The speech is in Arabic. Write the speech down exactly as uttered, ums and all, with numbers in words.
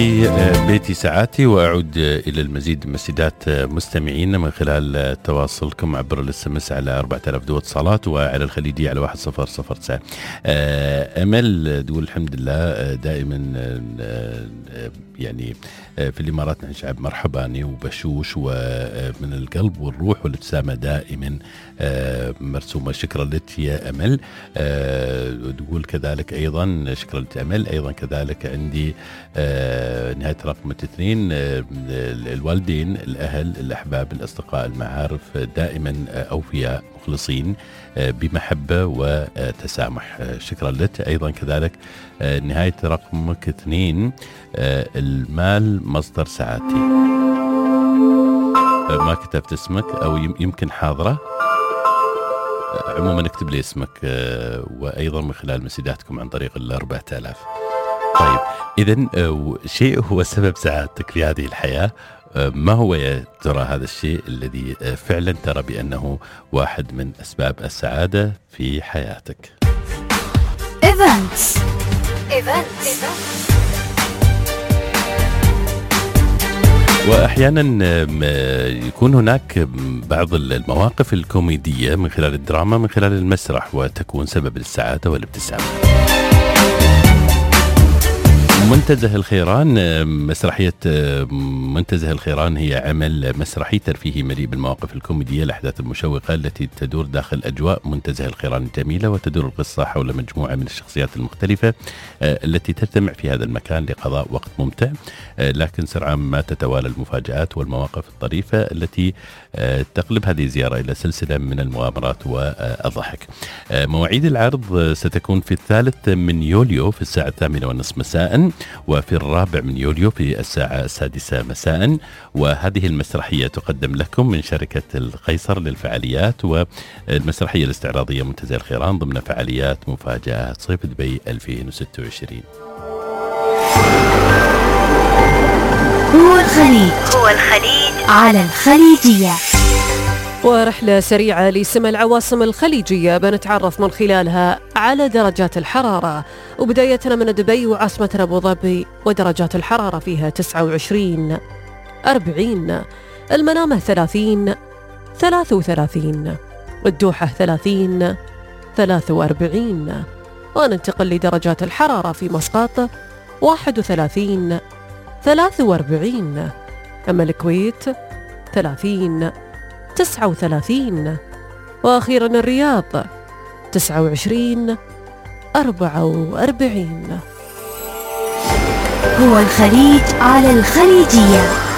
في بيتي ساعاتي، وأعود إلى المزيد من مسجات مستمعين من خلال تواصلكم عبر الاس ام اس على أربعة آلاف دو اتصالات، وعلى الخليجية على واحد صفر صفر تسعة. أمل تقول الحمد لله دائما يعني في الإمارات نحن شعب مرحباني وبشوش ومن القلب والروح والابتسامة دائما مرسومة. شكرا لك يا أمل. وتقول كذلك أيضا شكرا لك أمل. أيضا كذلك عندي نهاية رقم اثنين، الوالدين، الأهل، الأحباب، الأصدقاء، المعارف دائما أوفياء مخلصين بمحبة وتسامح. شكرا لك. أيضا كذلك نهاية رقمك اثنين، المال مصدر سعادتي. ما كتبت اسمك أو يمكن حاضرة، عموما اكتب لي اسمك، وأيضا من خلال مسجاتكم عن طريق الأربعة آلاف. طيب إذن شيء هو سبب سعادتك في هذه الحياة. ما هو يا ترى هذا الشيء الذي فعلا ترى بأنه واحد من أسباب السعادة في حياتك؟ Events. Events. وأحيانا يكون هناك بعض المواقف الكوميدية من خلال الدراما، من خلال المسرح، وتكون سبب السعادة والابتسامة. منتزه الخيران، مسرحية منتزه الخيران هي عمل مسرحي ترفيهي مليء بالمواقف الكوميدية، الأحداث المشوقة التي تدور داخل أجواء منتزه الخيران الجميلة، وتدور القصة حول مجموعة من الشخصيات المختلفة التي تجتمع في هذا المكان لقضاء وقت ممتع، لكن سرعان ما تتوالى المفاجآت والمواقف الطريفة التي تقلب هذه الزيارة إلى سلسلة من المغامرات والضحك. مواعيد العرض ستكون في الثالث من يوليو في الساعة الثامنة والنصف مساء، وفي الرابع من يوليو في الساعة السادسة مساء. وهذه المسرحية تقدم لكم من شركة القيصر للفعاليات والمسرحية الاستعراضية منتزه الخيران ضمن فعاليات مفاجأة صيف دبي ألفين وستة وعشرين. هو الخليج هو الخليج على الخليجية. ورحلة سريعة لسمى العواصم الخليجية بنتعرف من خلالها على درجات الحرارة، وبدايتنا من دبي وعاصمة أبو ظبي، ودرجات الحرارة فيها تسعة وعشرين، أربعين، المنامة ثلاثين، ثلاثة وثلاثين، الدوحة ثلاثين، ثلاثة وأربعين. وننتقل لدرجات الحرارة في مسقط واحد وثلاثين، ثلاثة وأربعين، أما الكويت ثلاثين، تسعة وثلاثين، وأخيرا الرياض تسعة وعشرين، أربعة وأربعين. هو الخليج على الخليجية.